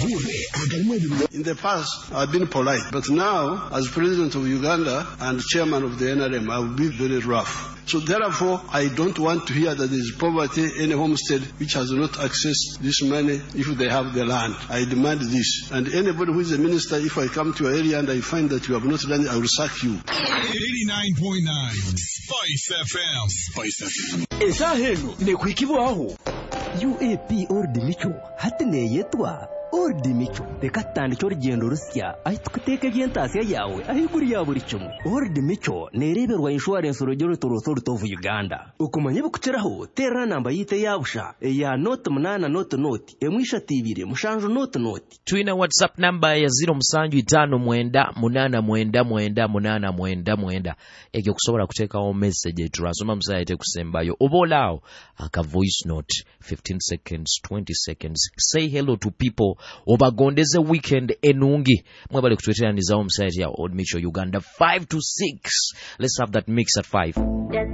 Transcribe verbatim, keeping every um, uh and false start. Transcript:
In the past, I've been polite, but now, as president of Uganda and chairman of the N R M, I will be very rough. So therefore, I don't want to hear that there is poverty in a homestead which has not accessed this money if they have the land. I demand this. And anybody who is a minister, if I come to your area and I find that you have not done it, I will sack you. eighty-nine point nine Spice F M. Spice F M. Esa heno ne kwikibaho. U A P Old Micho hatne yetwa Old Micho bekatandi cyo rugendo rusya ahitwiteke byentasiya yawe ahiguri ya buri cyo Old Micho nereberwa insurance urugero toroso rutovu Uganda ukumanye bukuceraho terra namba yite yabusha ya note munana note note emwisha tibire mushanjo note note tuina WhatsApp number ya zero musanju itano mwenda munana mwenda mwenda munana mwenda mwenda ege kusobora kuteka o message turasoma msayite kusembayo obolao aka voice note fifteen seconds twenty seconds say hello to people obagondeze weekend enungi mwabale kutwetera nizao msayite ya Old Micho Uganda five to six. Let's have that mix at five.